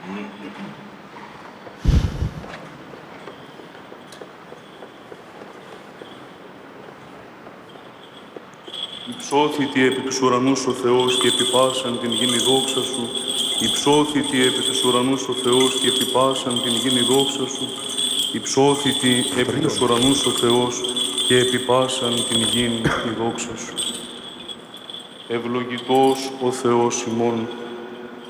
Υψώθητη επί τους ουρανούς ο Θεός και επί πάσαν την γην η δόξα Σου. Υψώθητη επί τους ουρανούς ο Θεός και επί πάσαν την γην η δόξα Σου. Υψώθητη επί τους ουρανούς ο Θεός και επί πάσαν την γην η δόξα Σου. Ευλογητός ο Θεός ημών,